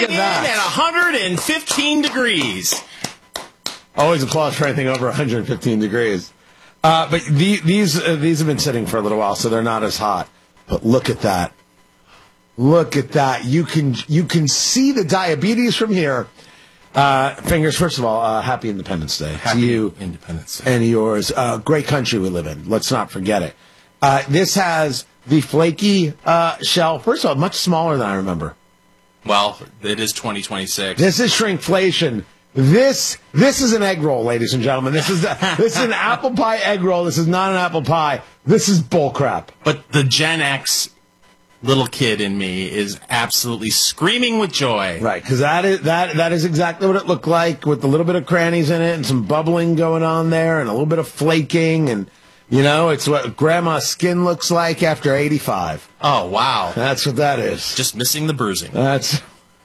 in at 115 degrees. Always applause for anything over 115 degrees. But these have been sitting for a little while, so they're not as hot. But look at that. Look at that. You can see the diabetes from here. Fingers, first of all, happy Independence Day. Happy to you Independence Day. and yours. Great country we live in. Let's not forget it. This has the flaky shell. First of all, much smaller than I remember. Well, it is 2026. This is shrinkflation. This is an egg roll, ladies and gentlemen. This is an apple pie egg roll. This is not an apple pie. This is bullcrap. But the Gen X little kid in me is absolutely screaming with joy. Right, because that is exactly what it looked like, with a little bit of crannies in it and some bubbling going on there and a little bit of flaking, and it's what grandma's skin looks like after 85. Oh, wow. That's what that is. Just missing the bruising. It's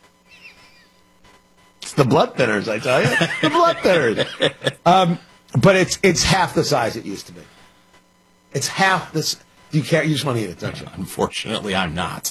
the blood thinners, I tell you. The blood thinners. But it's half the size it used to be. It's half this. You just want to eat it, don't you? Unfortunately, I'm not.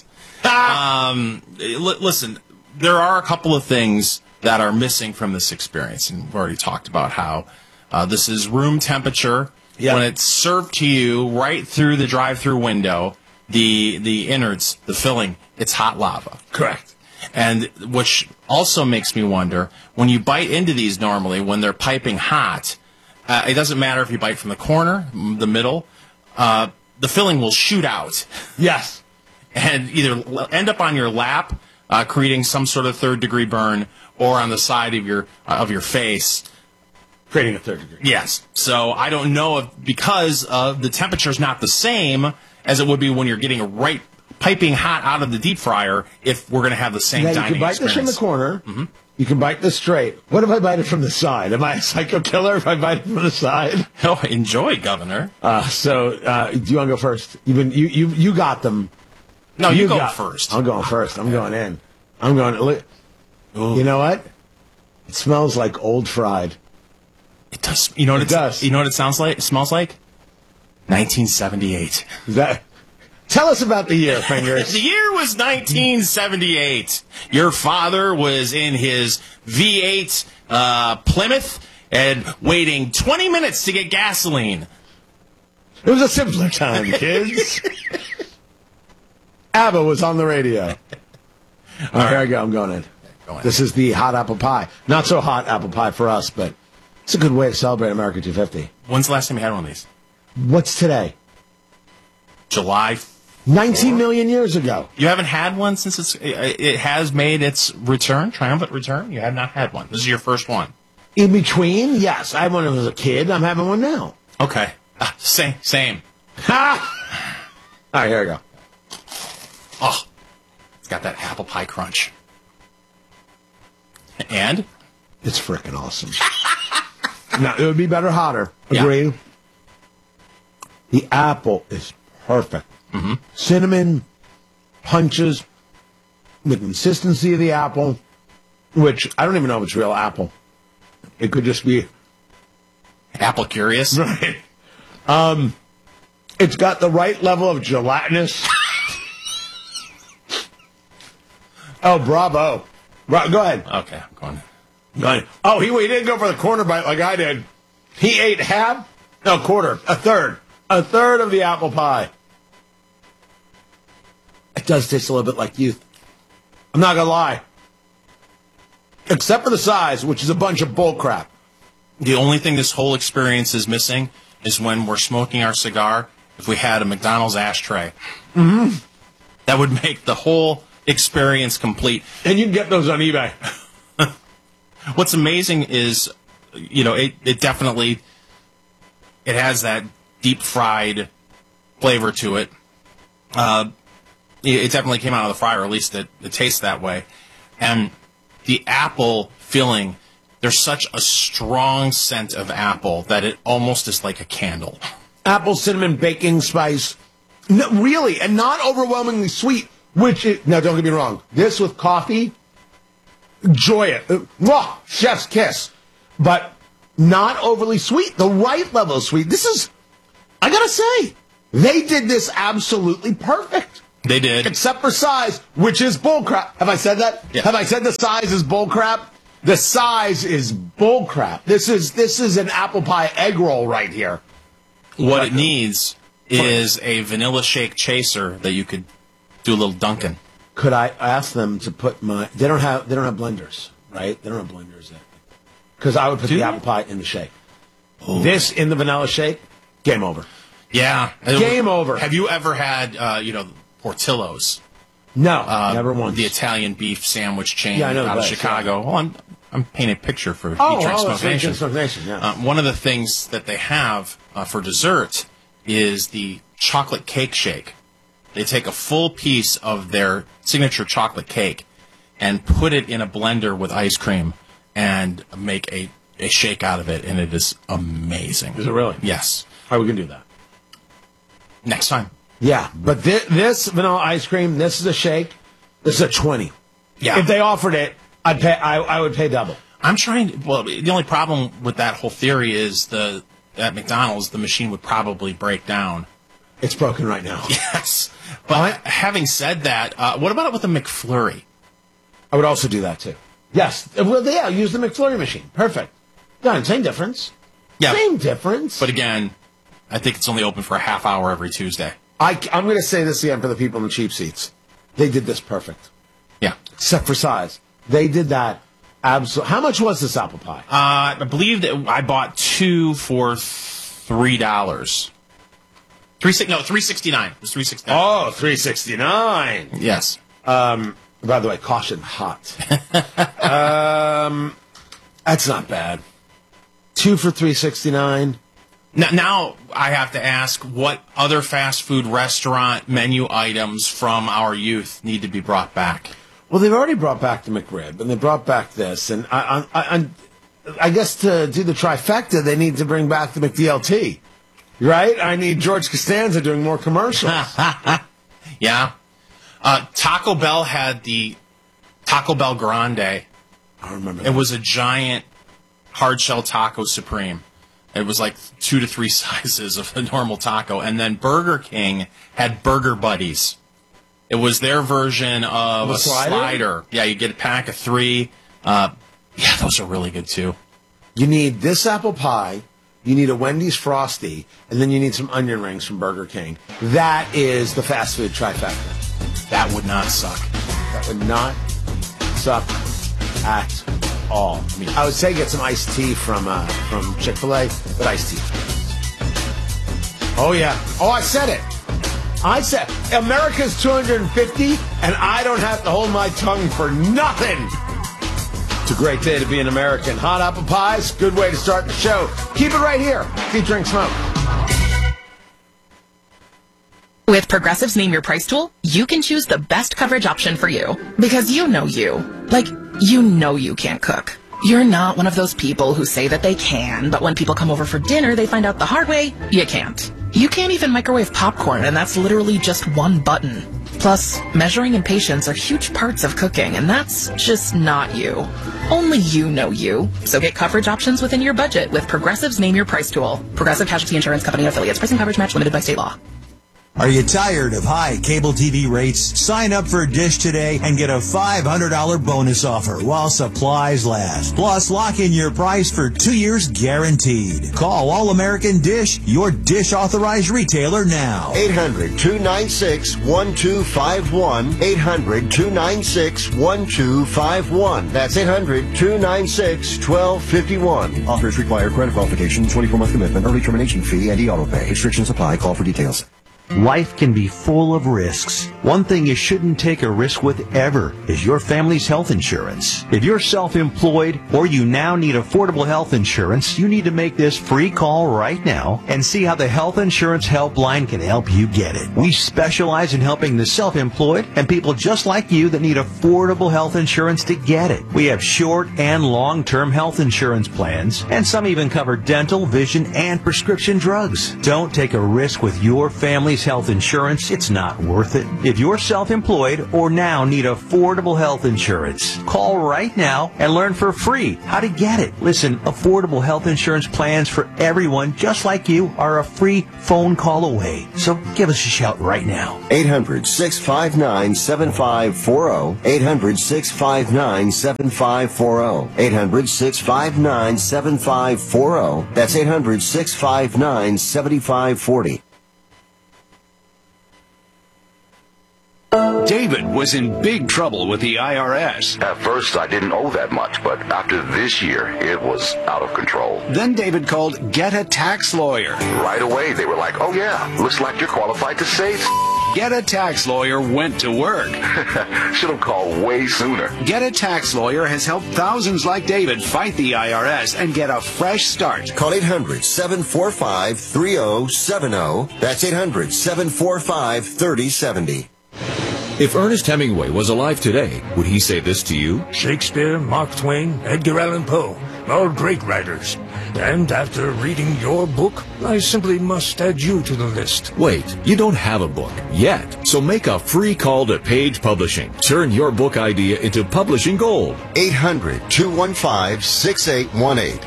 Listen, there are a couple of things that are missing from this experience, and we've already talked about how this is room temperature. Yep. When it's served to you right through the drive-through window, the innards, the filling, it's hot lava. Correct. And which also makes me wonder, when you bite into these normally, when they're piping hot, it doesn't matter if you bite from the corner, the middle, the filling will shoot out. Yes. And either end up on your lap, creating some sort of third-degree burn, or on the side of your face, creating a third degree. Yes. So I don't know if, because the temperature's not the same as it would be when you're getting a piping hot out of the deep fryer, if we're going to have the same dining experience. You can bite this from the corner. Mm-hmm. You can bite this straight. What if I bite it from the side? Am I a psycho killer if I bite it from the side? Oh, enjoy, Governor. Do you want to go first? You got them. No, you go first. I'm going first. I'm going in. I'm going. You know what? It smells like old fried. It does. You know what it does. You know what it sounds like? It smells like 1978. Tell us about the year, Fingers. The year was 1978. Your father was in his V8 Plymouth and waiting 20 minutes to get gasoline. It was a simpler time, kids. ABBA was on the radio. All right, here I go. I'm going in. This is the hot apple pie. Not so hot apple pie for us, but it's a good way to celebrate America 250. When's the last time you had one of these? What's today? July 19 million years ago. You haven't had one since it has made its return, triumphant return? You have not had one. This is your first one. In between, yes. I had one when I was a kid. I'm having one now. Okay. Same. Ha! All right, here we go. Oh, it's got that apple pie crunch. And? It's freaking awesome. Now, it would be better hotter. Agree? Yeah. The apple is perfect. Mm-hmm. Cinnamon punches the consistency of the apple, which I don't even know if it's real apple. It could just be apple curious. Right. It's got the right level of gelatinous. Oh, bravo. Go ahead. Okay, I'm going. Go ahead. Oh, he didn't go for the corner bite like I did. He ate a third of the apple pie. It does taste a little bit like youth. I'm not going to lie. Except for the size, which is a bunch of bull crap. The only thing this whole experience is missing is when we're smoking our cigar, if we had a McDonald's ashtray. Mm-hmm. That would make the whole experience complete. And you can get those on eBay. What's amazing is, it definitely, it has that deep fried flavor to it. It definitely came out of the fryer, or at least it tastes that way. And the apple filling, there's such a strong scent of apple that it almost is like a candle. Apple, cinnamon, baking spice. No, really, and not overwhelmingly sweet, now don't get me wrong, this with coffee, enjoy it. Chef's kiss. But not overly sweet, the right level of sweet. This is, I gotta say, they did this absolutely perfect. They did. Except for size, which is bullcrap. Have I said that? Yeah. Have I said the size is bullcrap? The size is bullcrap. This is an apple pie egg roll right here. What it needs is a vanilla shake chaser that you could do a little dunking. Could I ask them to put my? They don't have blenders, right? They don't have blenders. Because I would put the apple pie in the shake. Ooh. This in the vanilla shake, game over. Yeah, game over. Have you ever had Portillo's? No, never once. The Italian beef sandwich chain out of Chicago. Yeah. Well, I'm painting a picture for Eat Drink Smoke Nation. Smoke Nation. Yeah. One of the things that they have for dessert is the chocolate cake shake. They take a full piece of their signature chocolate cake and put it in a blender with ice cream and make a shake out of it, and it is amazing. Is it really? Yes. All right, we can do that. Next time. Yeah, but this vanilla ice cream, this is a shake. This is a 20. Yeah. If they offered it, I'd pay. I would pay double. I'm trying. Well, the only problem with that whole theory is at McDonald's the machine would probably break down. It's broken right now. Yes, but having said that, what about it with the McFlurry? I would also do that too. Yes. Well, yeah. Use the McFlurry machine. Perfect. Done. Same difference. Yeah. Same difference. But again, I think it's only open for a half hour every Tuesday. I'm going to say this again for the people in the cheap seats. They did this perfect. Yeah. Except for size. They did that absolutely. How much was this apple pie? I believe that I bought 2 for $3. $3.69. It was $3.69. Oh, $3.69. Yes. By the way, caution, hot. That's not bad. 2 for $3.69. Now I have to ask, what other fast food restaurant menu items from our youth need to be brought back? Well, they've already brought back the McRib, and they brought back this, and I guess to do the trifecta, they need to bring back the McDLT, right? I need George Costanza doing more commercials. Yeah. Taco Bell had the Taco Bell Grande. I remember that. It was a giant hard-shell taco supreme. It was like 2 to 3 sizes of a normal taco. And then Burger King had Burger Buddies. It was their version of a slider. Yeah, you get a pack of 3. Yeah, those are really good, too. You need this apple pie, you need a Wendy's Frosty, and then you need some onion rings from Burger King. That is the fast food trifecta. That would not suck. That would not suck at all. I would say get some iced tea from Chick-fil-A, but iced tea. Oh, yeah. Oh, I said it. I said America's 250, and I don't have to hold my tongue for nothing. It's a great day to be an American. Hot apple pies, good way to start the show. Keep it right here. Eat, Drink, Smoke. With Progressive's Name Your Price tool, you can choose the best coverage option for you. Because you know you. Like, you know you can't cook. You're not one of those people who say that they can, but when people come over for dinner, they find out the hard way, you can't. You can't even microwave popcorn, and that's literally just one button. Plus, measuring and patience are huge parts of cooking, and that's just not you. Only you know you. So get coverage options within your budget with Progressive's Name Your Price tool. Progressive Casualty Insurance Company and affiliates. Pricing coverage match limited by state law. Are you tired of high cable TV rates? Sign up for Dish today and get a $500 bonus offer while supplies last. Plus, lock in your price for 2 years guaranteed. Call All American Dish, your Dish authorized retailer now. 800-296-1251. 800-296-1251. That's 800-296-1251. Offers require credit qualification, 24-month commitment, early termination fee, and e-auto pay. Restrictions apply. Call for details. Life can be full of risks. One thing you shouldn't take a risk with ever is your family's health insurance. If you're self-employed or you now need affordable health insurance, you need to make this free call right now and see how the Health Insurance Helpline can help you get it. We specialize in helping the self-employed and people just like you that need affordable health insurance to get it. We have short and long-term health insurance plans, and some even cover dental, vision, and prescription drugs. Don't take a risk with your family's family's health insurance, it's not worth it. If you're self-employed or now need affordable health insurance, call right now and learn for free how to get it. Listen, affordable health insurance plans for everyone just like you are a free phone call away. So give us a shout right now. 800-659-7540. 800-659-7540. 800-659-7540. That's 800-659-7540. David was in big trouble with the IRS. At first, I didn't owe that much, but after this year, it was out of control. Then David called Get a Tax Lawyer. Right away, they were like, oh yeah, looks like you're qualified to save. Get a Tax Lawyer went to work. Should have called way sooner. Get a Tax Lawyer has helped thousands like David fight the IRS and get a fresh start. Call 800-745-3070. That's 800-745-3070. If Ernest Hemingway was alive today, would he say this to you? Shakespeare, Mark Twain, Edgar Allan Poe, all great writers. And after reading your book, I simply must add you to the list. Wait, you don't have a book yet. So make a free call to Page Publishing. Turn your book idea into publishing gold. 800-215-6818.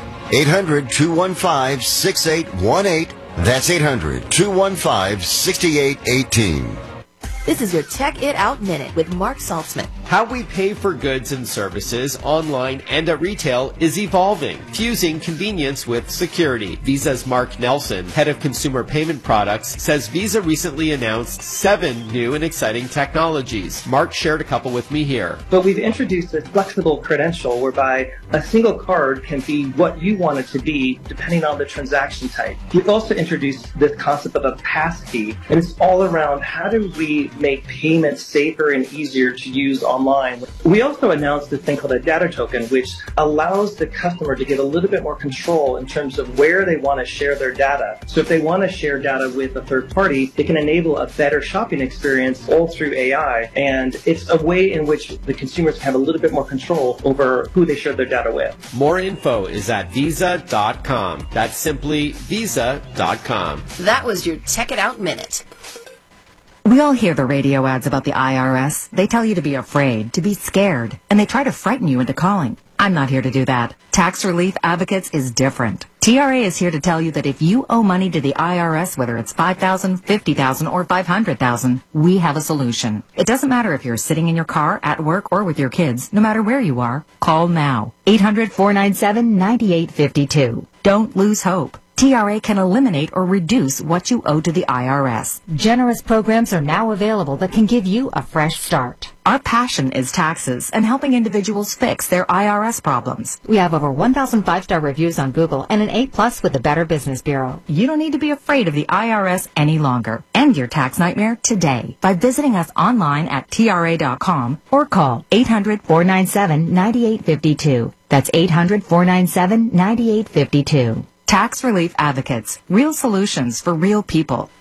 800-215-6818. That's 800-215-6818. This is your Check It Out Minute with Mark Saltzman. How we pay for goods and services online and at retail is evolving, fusing convenience with security. Visa's Mark Nelson, head of consumer payment products, says Visa recently announced 7 new and exciting technologies. Mark shared a couple with me here. But we've introduced a flexible credential whereby a single card can be what you want it to be depending on the transaction type. We've also introduced this concept of a passkey, and it's all around how do we make payments safer and easier to use online. We also announced this thing called a data token, which allows the customer to get a little bit more control in terms of where they want to share their data. So if they want to share data with a third party, it can enable a better shopping experience all through AI. And it's a way in which the consumers can have a little bit more control over who they share their data with. More info is at Visa.com. That's simply Visa.com. That was your Check It Out Minute. We all hear the radio ads about the IRS. They tell you to be afraid, to be scared, and they try to frighten you into calling. I'm not here to do that. Tax Relief Advocates is different. TRA is here to tell you that if you owe money to the IRS, whether it's $5,000, $50,000, or $500,000, we have a solution. It doesn't matter if you're sitting in your car, at work, or with your kids. No matter where you are, call now. 800-497-9852. Don't lose hope. TRA can eliminate or reduce what you owe to the IRS. Generous programs are now available that can give you a fresh start. Our passion is taxes and helping individuals fix their IRS problems. We have over 1,000 5-star reviews on Google and an A+ with the Better Business Bureau. You don't need to be afraid of the IRS any longer. End your tax nightmare today by visiting us online at TRA.com or call 800-497-9852. That's 800-497-9852. Tax Relief Advocates. Real solutions for real people.